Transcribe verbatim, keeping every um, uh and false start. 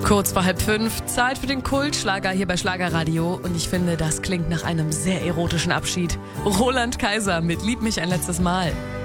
Kurz vor halb fünf, Zeit für den Kultschlager hier bei Schlagerradio. Und ich finde, das klingt nach einem sehr erotischen Abschied. Roland Kaiser mit Lieb mich ein letztes Mal.